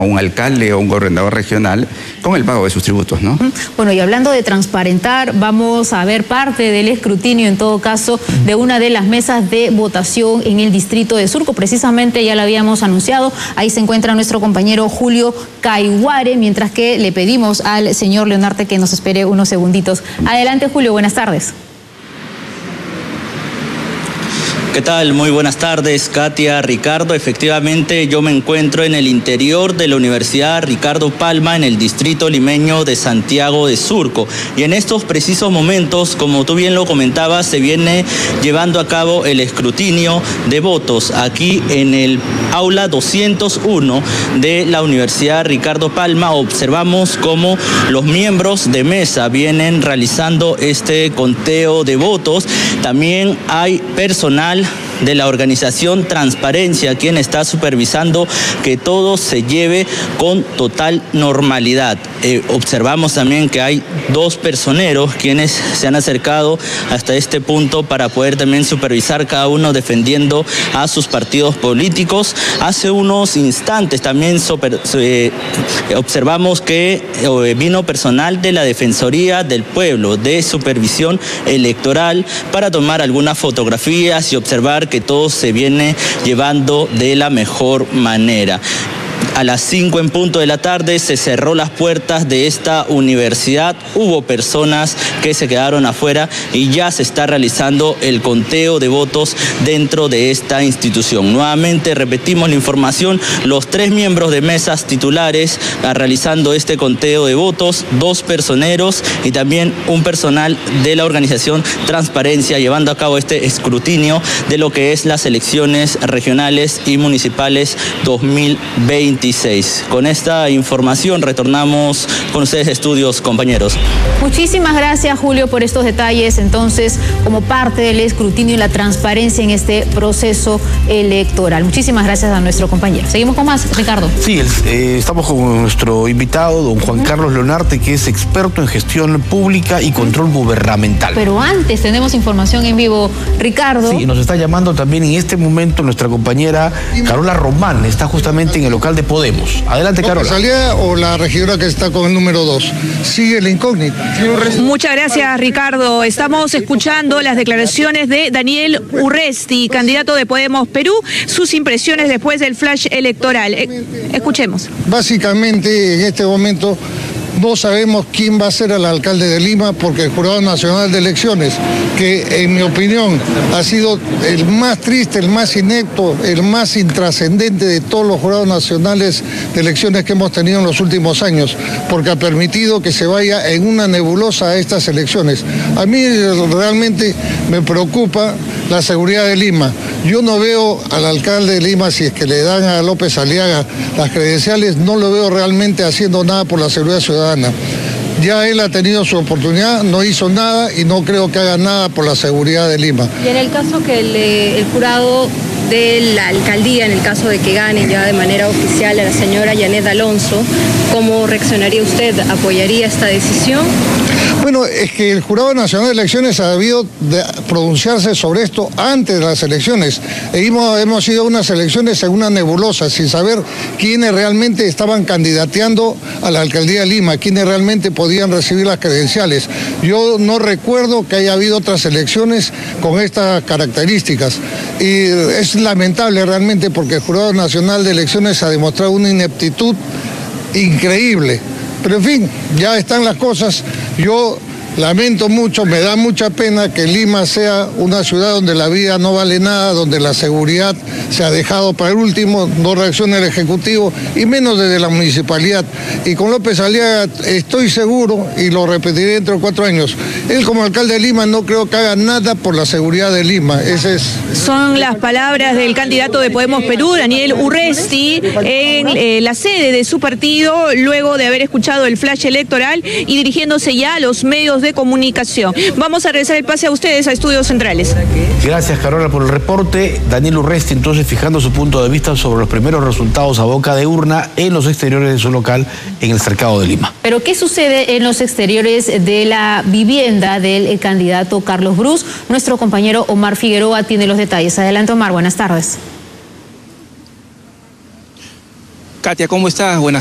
un alcalde o un gobernador regional con el pago de sus tributos, ¿no? Bueno, y hablando de transparentar, vamos a ver parte del escrutinio, en todo caso, de una de las mesas de votación en el distrito de Surco. Precisamente ya lo habíamos anunciado, ahí se encuentra nuestro compañero Julio Caiguare, mientras que le pedimos al señor Leonarte que nos espere unos segunditos. Adelante, Julio, buenas tardes. ¿Qué tal? Muy buenas tardes, Katia, Ricardo. Efectivamente, yo me encuentro en el interior de la Universidad Ricardo Palma, en el distrito limeño de Santiago de Surco. Y en estos precisos momentos, como tú bien lo comentabas, se viene llevando a cabo el escrutinio de votos aquí en el aula 201 de la Universidad Ricardo Palma. Observamos cómo los miembros de mesa vienen realizando este conteo de votos. También hay personal de la organización Transparencia, quien está supervisando que todo se lleve con total normalidad. Observamos también que hay 2 personeros quienes se han acercado hasta este punto para poder también supervisar, cada uno defendiendo a sus partidos políticos. Hace unos instantes también observamos que vino personal de la Defensoría del Pueblo, de Supervisión Electoral, para tomar algunas fotografías y observar que todo se viene llevando de la mejor manera. A las 5 en punto de la tarde se cerró las puertas de esta universidad. Hubo personas que se quedaron afuera y ya se está realizando el conteo de votos dentro de esta institución. Nuevamente repetimos la información: los 3 miembros de mesas titulares realizando este conteo de votos, 2 personeros y también un personal de la organización Transparencia llevando a cabo este escrutinio de lo que es las elecciones regionales y municipales 2020. Con esta información retornamos con ustedes a estudios, compañeros. Muchísimas gracias, Julio, por estos detalles. Entonces, como parte del escrutinio y la transparencia en este proceso electoral. Muchísimas gracias a nuestro compañero. Seguimos con más, Ricardo. Sí, estamos con nuestro invitado, don Juan Carlos Leonarte, que es experto en gestión pública y control gubernamental. Pero antes tenemos información en vivo, Ricardo. Sí, nos está llamando también en este momento nuestra compañera Carola Román, está justamente en el local de Podemos. Adelante, Carola. ¿Salía o la regidora que está con el número 2? Sigue la incógnita. Muchas gracias, Ricardo. Estamos escuchando las declaraciones de Daniel Urresti, candidato de Podemos Perú, sus impresiones después del flash electoral. Escuchemos. Básicamente, en este momento no sabemos quién va a ser el alcalde de Lima, porque el Jurado Nacional de Elecciones, que en mi opinión ha sido el más triste, el más inepto, el más intrascendente de todos los jurados nacionales de elecciones que hemos tenido en los últimos años, porque ha permitido que se vaya en una nebulosa a estas elecciones. A mí realmente me preocupa la seguridad de Lima. Yo no veo al alcalde de Lima, si es que le dan a López Aliaga las credenciales, no lo veo realmente haciendo nada por la seguridad ciudadana. Ya él ha tenido su oportunidad, no hizo nada y no creo que haga nada por la seguridad de Lima. Y en el caso que el jurado de la alcaldía, en el caso de que gane ya de manera oficial a la señora Yanet Alonso, ¿cómo reaccionaría usted? ¿Apoyaría esta decisión? Bueno, es que el Jurado Nacional de Elecciones ha debido de pronunciarse sobre esto antes de las elecciones. Hemos ido a unas elecciones en una nebulosa, sin saber quiénes realmente estaban candidateando a la alcaldía de Lima, quiénes realmente podían recibir las credenciales. Yo no recuerdo que haya habido otras elecciones con estas características. Y es lamentable realmente, porque el Jurado Nacional de Elecciones ha demostrado una ineptitud increíble. Pero en fin, ya están las cosas. Yo lamento mucho, me da mucha pena que Lima sea una ciudad donde la vida no vale nada, donde la seguridad se ha dejado para el último, no reacciona el Ejecutivo y menos desde la municipalidad. Y con López Aliaga estoy seguro, y lo repetiré dentro de 4 años, él como alcalde de Lima no creo que haga nada por la seguridad de Lima. Son las palabras del candidato de Podemos Perú, Daniel Urresti, en la sede de su partido, luego de haber escuchado el flash electoral y dirigiéndose ya a los medios de comunicación. Vamos a regresar el pase a ustedes a Estudios Centrales. Gracias, Carola, por el reporte. Daniel Urresti, entonces, fijando su punto de vista sobre los primeros resultados a boca de urna en los exteriores de su local en el Cercado de Lima. Pero ¿qué sucede en los exteriores de la vivienda del candidato Carlos Brus? Nuestro compañero Omar Figueroa tiene los detalles. Adelante, Omar, buenas tardes. Katia, ¿cómo estás? Buenas